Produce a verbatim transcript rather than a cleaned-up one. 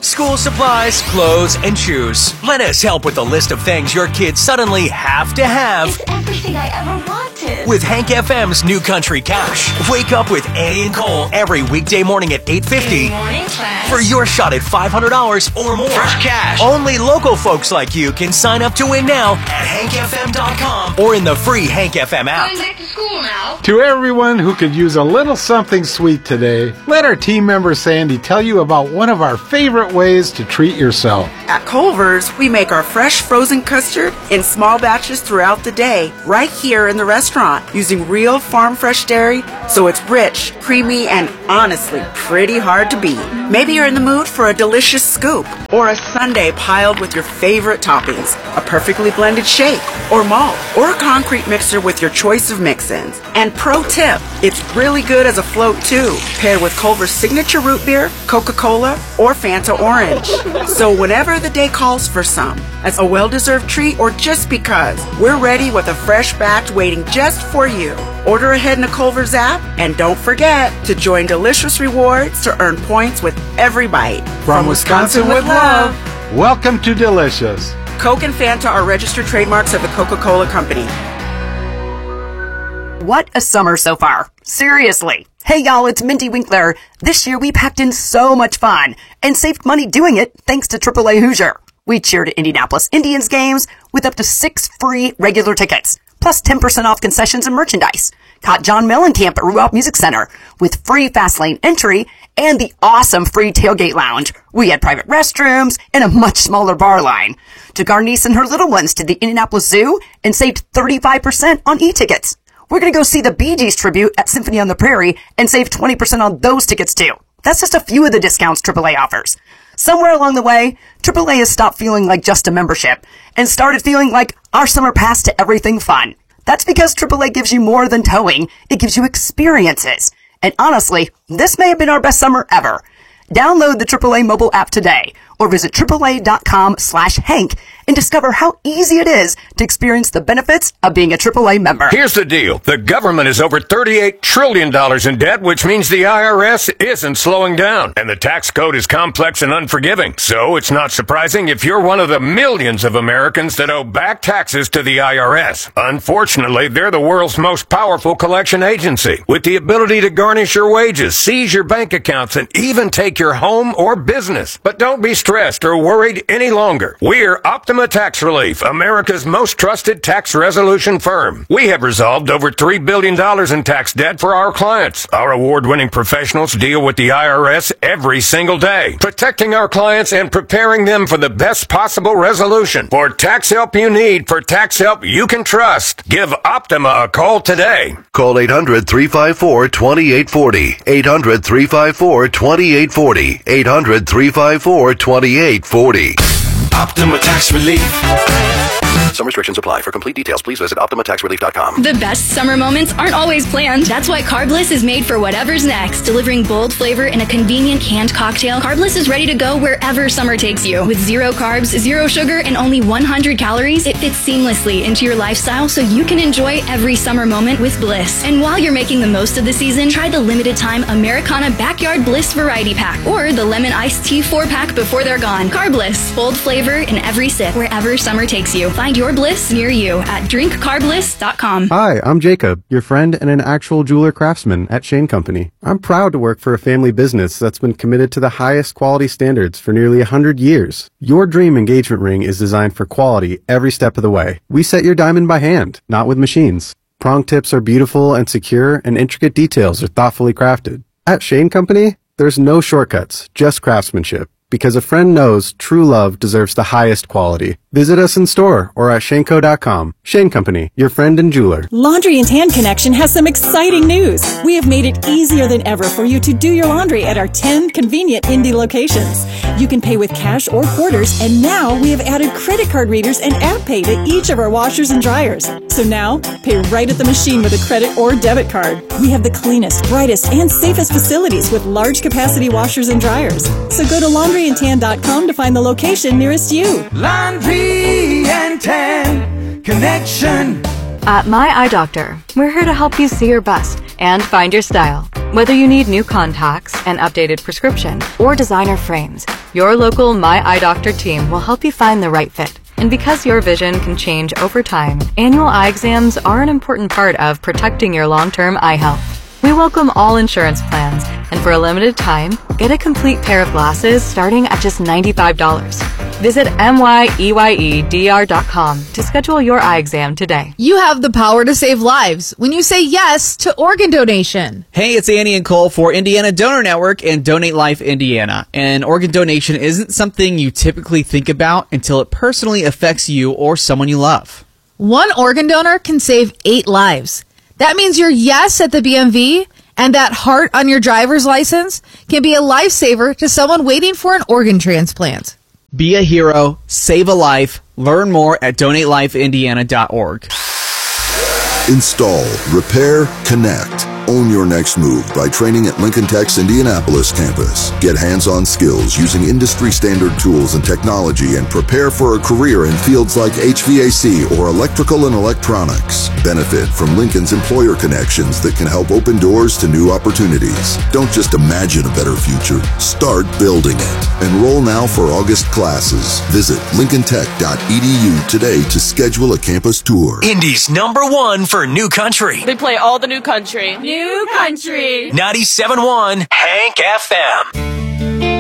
School supplies, clothes, and shoes. Let us help with the list of things your kids suddenly have to have. It's everything I ever wanted. With Hank F M's New Country Cash. Wake up with Annie and Cole every weekday morning at eight fifty Morning class. for your shot at five hundred dollars or more. Fresh cash. Only local folks like you can sign up to win now at hank f m dot com or in the free Hank F M app. Going back to school now. To everyone who could use a little something sweet today, let our team member Sandy tell you about one of our favorite ways to treat yourself. At Culver's, we make our fresh frozen custard in small batches throughout the day, right here in the restaurant, using real farm fresh dairy, so it's rich, creamy, and honestly pretty hard to beat. Maybe you're in the mood for a delicious scoop, or a sundae piled with your favorite toppings, a perfectly blended shake, or malt, or a concrete mixer with your choice of mix-ins. And pro tip, it's really good as a float too, paired with Culver's signature root beer, Coca-Cola, or Fanta Orange. So whenever the day calls for some, as a well-deserved treat or just because, we're ready with a fresh batch waiting just for you. Order ahead in the Culver's app, and don't forget to join Delicious Rewards to earn points with every bite. From Wisconsin with love, welcome to Delicious. Coke and Fanta are registered trademarks of the Coca-Cola Company. What a summer so far. Seriously. Hey y'all, it's Mindy Winkler. This year we packed in so much fun and saved money doing it thanks to triple A Hoosier. We cheered at Indianapolis Indians games with up to six free regular tickets, plus ten percent off concessions and merchandise. Caught John Mellencamp at Ruoff Music Center with free fast lane entry and the awesome free tailgate lounge. We had private restrooms and a much smaller bar line. Took our niece and her little ones to the Indianapolis Zoo and saved thirty-five percent on e-tickets. We're going to go see the Bee Gees tribute at Symphony on the Prairie and save twenty percent on those tickets too. That's just a few of the discounts triple A offers. Somewhere along the way, triple A has stopped feeling like just a membership and started feeling like our summer pass to everything fun. That's because triple A gives you more than towing. It gives you experiences. And honestly, this may have been our best summer ever. Download the triple A mobile app today or visit triple a dot com slash Hank and discover how easy it is to experience the benefits of being a triple A member. Here's the deal. The government is over thirty-eight trillion dollars in debt, which means the I R S isn't slowing down. And the tax code is complex and unforgiving. So it's not surprising if you're one of the millions of Americans that owe back taxes to the I R S. Unfortunately, they're the world's most powerful collection agency, with the ability to garnish your wages, seize your bank accounts, and even take your home or business. But don't be stressed or worried any longer. We're Optima Tax Relief, America's most trusted tax resolution firm. We have resolved over three billion dollars in tax debt for our clients. Our award-winning professionals deal with the I R S every single day, protecting our clients and preparing them for the best possible resolution. For tax help you need, for tax help you can trust, give Optima a call today. Call eight hundred, three five four, two eight four zero. eight hundred, three five four, two eight four zero. eight hundred, three five four, two eight four zero. Optima Tax Relief. Some restrictions apply. For complete details, please visit optima tax relief dot com. The best summer moments aren't always planned. That's why Carbliss is made for whatever's next. Delivering bold flavor in a convenient canned cocktail, Carbliss is ready to go wherever summer takes you. With zero carbs, zero sugar, and only one hundred calories, it fits seamlessly into your lifestyle so you can enjoy every summer moment with Bliss. And while you're making the most of the season, try the limited time Americana Backyard Bliss Variety Pack or the Lemon Iced Tea four pack before they're gone. Carbliss, bold flavor in every sip wherever summer takes you. Find your Bliss near you at drink carbliss dot com. Hi, I'm Jacob, your friend and an actual jeweler craftsman at Shane Company. I'm proud to work for a family business that's been committed to the highest quality standards for nearly one hundred years. Your dream engagement ring is designed for quality every step of the way. We set your diamond by hand, not with machines. Prong tips are beautiful and secure, and intricate details are thoughtfully crafted. At Shane Company, there's no shortcuts, just craftsmanship. Because a friend knows true love deserves the highest quality. Visit us in store or at shaneco dot com. Shane Company, your friend and jeweler. Laundry and Tan Connection has some exciting news. We have made it easier than ever for you to do your laundry at our ten convenient Indy locations. You can pay with cash or quarters, and now we have added credit card readers and app pay to each of our washers and dryers. So now, pay right at the machine with a credit or debit card. We have the cleanest, brightest, and safest facilities with large capacity washers and dryers. So go to laundry and tan dot com to find the location nearest you. Laundry and Tan Connection. At My Eye Doctor, we're here to help you see your best and find your style. Whether you need new contacts, an updated prescription, or designer frames, your local My Eye Doctor team will help you find the right fit. And because your vision can change over time, annual eye exams are an important part of protecting your long-term eye health. We welcome all insurance plans, and for a limited time, get a complete pair of glasses starting at just ninety-five dollars. Visit M Y E Y E D R dot com to schedule your eye exam today. You have the power to save lives when you say yes to organ donation. Hey, it's Annie and Cole for Indiana Donor Network and Donate Life Indiana. And organ donation isn't something you typically think about until it personally affects you or someone you love. One organ donor can save eight lives. That means your yes at the B M V and that heart on your driver's license can be a lifesaver to someone waiting for an organ transplant. Be a hero, save a life. Learn more at donate life indiana dot org. Install, repair, connect. Own your next move by training at Lincoln Tech's Indianapolis campus. Get hands-on skills using industry-standard tools and technology and prepare for a career in fields like H V A C or electrical and electronics. Benefit from Lincoln's employer connections that can help open doors to new opportunities. Don't just imagine a better future. Start building it. Enroll now for August classes. Visit lincoln tech dot e d u today to schedule a campus tour. Indy's number one for new country. They play all the new country. New country. ninety-seven point one Hank F M.